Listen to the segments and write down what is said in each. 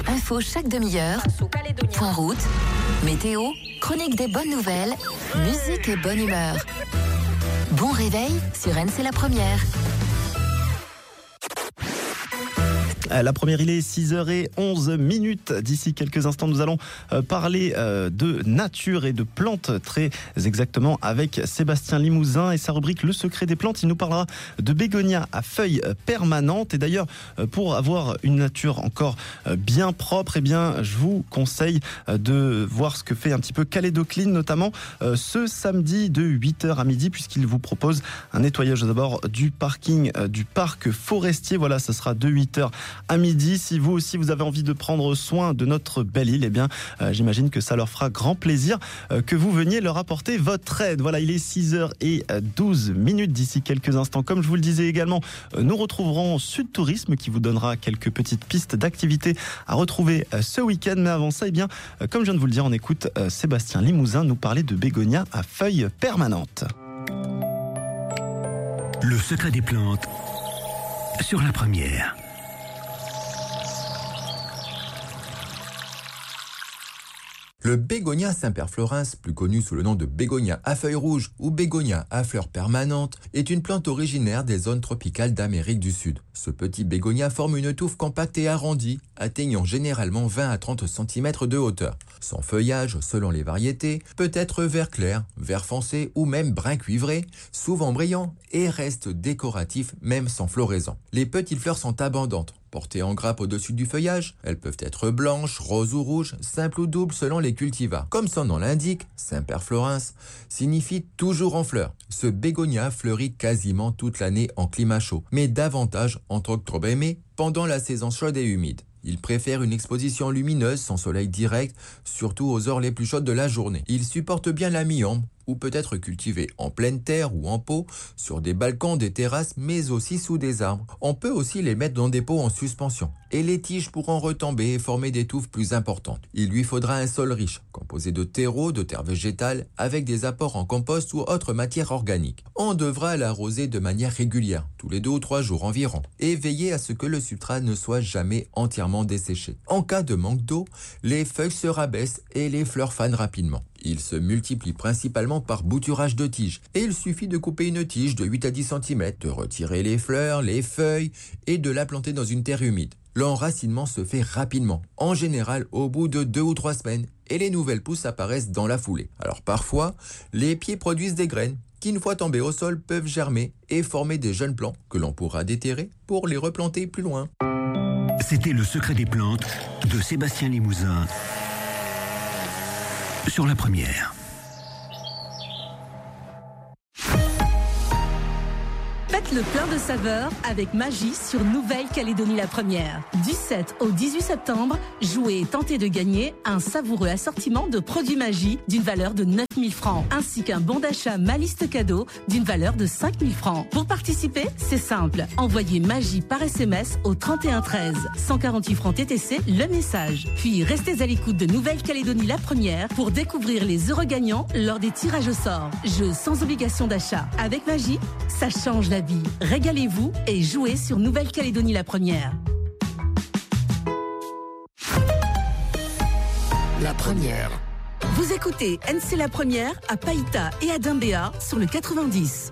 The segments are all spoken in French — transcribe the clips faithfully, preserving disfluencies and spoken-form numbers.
info chaque demi-heure, point route, météo, chronique des bonnes nouvelles, musique et bonne humeur. Bon réveil sur N, c'est la première. La première, il est six heures onze minutes. D'ici quelques instants, nous allons parler de nature et de plantes, très exactement, avec Sébastien Limousin et sa rubrique Le secret des plantes. Il nous parlera de bégonias à feuilles permanentes. Et d'ailleurs, pour avoir une nature encore bien propre, eh bien, je vous conseille de voir ce que fait un petit peu Kalédo Clean, notamment ce samedi de huit heures à midi, puisqu'il vous propose un nettoyage d'abord du parking du parc forestier. Voilà, ce sera de huit heures à midi. Si vous aussi vous avez envie de prendre soin de notre belle île, eh bien euh, j'imagine que ça leur fera grand plaisir euh, que vous veniez leur apporter votre aide. Voilà, il est six heures douze minutes. D'ici quelques instants, comme je vous le disais également, euh, nous retrouverons Sud Tourisme qui vous donnera quelques petites pistes d'activités à retrouver euh, ce week-end. Mais avant ça, eh bien, euh, comme je viens de vous le dire, on écoute euh, Sébastien Limousin nous parler de bégonias à feuilles permanentes. Le secret des plantes sur la première. Le bégonia Saint-Père-Florin, plus connu sous le nom de bégonia à feuilles rouges ou bégonia à fleurs permanentes, est une plante originaire des zones tropicales d'Amérique du Sud. Ce petit bégonia forme une touffe compacte et arrondie, atteignant généralement vingt à trente centimètres de hauteur. Son feuillage, selon les variétés, peut être vert clair, vert foncé ou même brun cuivré, souvent brillant et reste décoratif même sans floraison. Les petites fleurs sont abondantes. Portées en grappe au-dessus du feuillage, elles peuvent être blanches, roses ou rouges, simples ou doubles selon les cultivars. Comme son nom l'indique, Saint-Père-Florin signifie toujours en fleurs. Ce bégonia fleurit quasiment toute l'année en climat chaud, mais davantage entre octobre et mai, pendant la saison chaude et humide. Il préfère une exposition lumineuse sans soleil direct, surtout aux heures les plus chaudes de la journée. Il supporte bien la mi-ombre, ou peut être cultivé en pleine terre ou en pot, sur des balcons, des terrasses, mais aussi sous des arbres. On peut aussi les mettre dans des pots en suspension, et les tiges pourront retomber et former des touffes plus importantes. Il lui faudra un sol riche, composé de terreau, de terre végétale, avec des apports en compost ou autre matière organique. On devra l'arroser de manière régulière, tous les deux ou trois jours environ, et veiller à ce que le substrat ne soit jamais entièrement desséché. En cas de manque d'eau, les feuilles se rabaissent et les fleurs fanent rapidement. Il se multiplie principalement par bouturage de tiges et il suffit de couper une tige de huit à dix centimètres, de retirer les fleurs, les feuilles et de la planter dans une terre humide. L'enracinement se fait rapidement, en général au bout de deux ou trois semaines, et les nouvelles pousses apparaissent dans la foulée. Alors parfois, les pieds produisent des graines qui, une fois tombées au sol, peuvent germer et former des jeunes plants que l'on pourra déterrer pour les replanter plus loin. C'était le secret des plantes de Sébastien Limousin sur la première. Faites le plein de saveurs avec Magie sur Nouvelle-Calédonie la première. Du sept au dix-huit septembre, jouez et tentez de gagner un savoureux assortiment de produits Magie d'une valeur de neuf mille francs, ainsi qu'un bon d'achat Ma Liste Cadeau d'une valeur de cinq mille francs. Pour participer, c'est simple. Envoyez Magie par S M S au trente et un treize, cent quarante-huit francs T T C le message. Puis restez à l'écoute de Nouvelle-Calédonie la première pour découvrir les heureux gagnants lors des tirages au sort. Jeu sans obligation d'achat. Avec Magie, ça change la vie. Régalez-vous et jouez sur Nouvelle-Calédonie la première. La première. Vous écoutez N C la première à Païta et à Dimbéa sur le quatre-vingt-dix.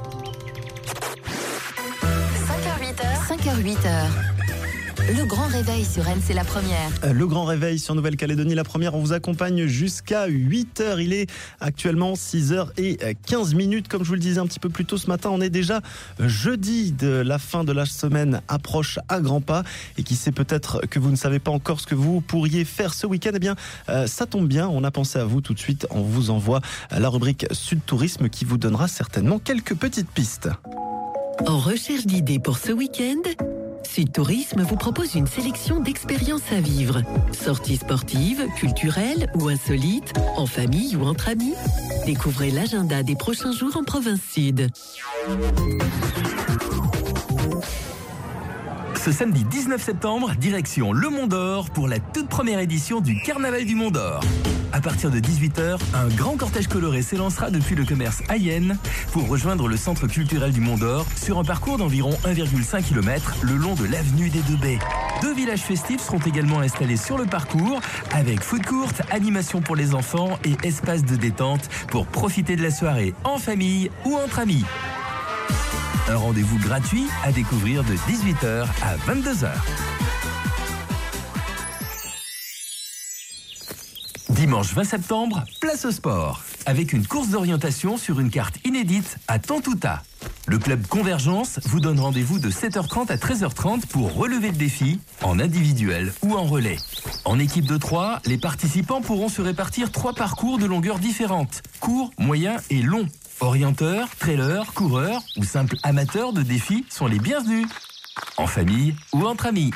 cinq heures huit heures. Le grand réveil sur N, c'est la première. Le grand réveil sur Nouvelle-Calédonie, la première. On vous accompagne jusqu'à huit heures. Il est actuellement six heures quinze minutes. Comme je vous le disais un petit peu plus tôt ce matin, on est déjà jeudi. De la fin de la semaine approche à grands pas. Et qui sait, peut-être que vous ne savez pas encore ce que vous pourriez faire ce week-end. Eh bien, euh, ça tombe bien. On a pensé à vous tout de suite. On vous envoie la rubrique Sud Tourisme qui vous donnera certainement quelques petites pistes. En recherche d'idées pour ce week-end, Sud Tourisme vous propose une sélection d'expériences à vivre. Sorties sportives, culturelles ou insolites, en famille ou entre amis. Découvrez l'agenda des prochains jours en province Sud. Ce samedi dix-neuf septembre, direction le Mont d'Or pour la toute première édition du Carnaval du Mont d'Or. À partir de dix-huit heures, un grand cortège coloré s'élancera depuis le commerce Hayenne pour rejoindre le centre culturel du Mont d'Or sur un parcours d'environ un virgule cinq kilomètres le long de l'avenue des Deux Baies. Deux villages festifs seront également installés sur le parcours avec food court, animation pour les enfants et espace de détente pour profiter de la soirée en famille ou entre amis. Un rendez-vous gratuit à découvrir de dix-huit heures à vingt-deux heures. Dimanche vingt septembre, place au sport, avec une course d'orientation sur une carte inédite à Tantouta. Le club Convergence vous donne rendez-vous de sept heures trente à treize heures trente pour relever le défi, en individuel ou en relais. En équipe de trois, les participants pourront se répartir trois parcours de longueur différentes, court, moyen et long. Orienteurs, trailers, coureurs ou simples amateurs de défis sont les bienvenus, en famille ou entre amis.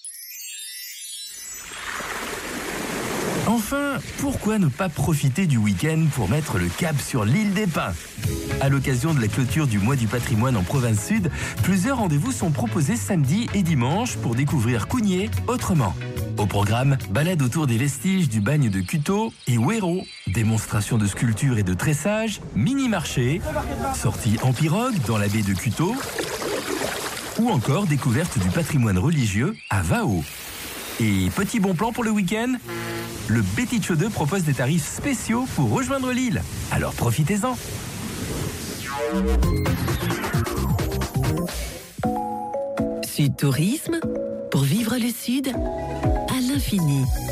Enfin, pourquoi ne pas profiter du week-end pour mettre le cap sur l'île des Pins? À l'occasion de la clôture du mois du patrimoine en province sud, plusieurs rendez-vous sont proposés samedi et dimanche pour découvrir Cougnier autrement. Au programme, balade autour des vestiges du bagne de Cuteau et Ouéro, démonstration de sculpture et de tressage, mini-marché, sortie en pirogue dans la baie de Cuteau, ou encore découverte du patrimoine religieux à Vao. Et petit bon plan pour le week-end, le Béticho deux propose des tarifs spéciaux pour rejoindre l'île. Alors profitez-en. Sud Tourisme, pour vivre le Sud à l'infini.